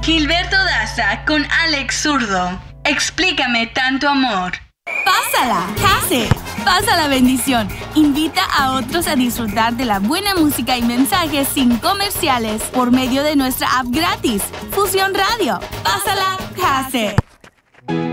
Gilberto Daza con Alex Zurdo. Explícame tanto amor. Pásala, Case. Pasa la bendición. Invita a otros a disfrutar de la buena música y mensajes sin comerciales por medio de nuestra app gratis, Fusión Radio. Pásala, Case.